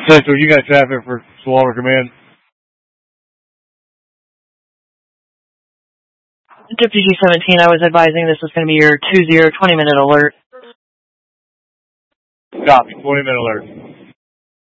Central, you got traffic for Slaughter Command? Deputy 17, I was advising this was going to be your 20-minute alert. Copy, 20-minute alert.